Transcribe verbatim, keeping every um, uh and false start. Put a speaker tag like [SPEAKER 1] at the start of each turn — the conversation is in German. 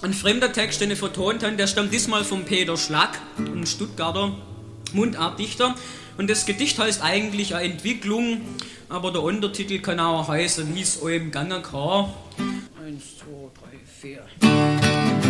[SPEAKER 1] ein fremder Text, den ich vertont habe, der stammt diesmal von Peter Schlack, ein Stuttgarter Mundartdichter. Und das Gedicht heißt eigentlich eine Entwicklung, aber der Untertitel kann auch heißen, wie es euch im Gange kann. Eins, zwei, drei, vier.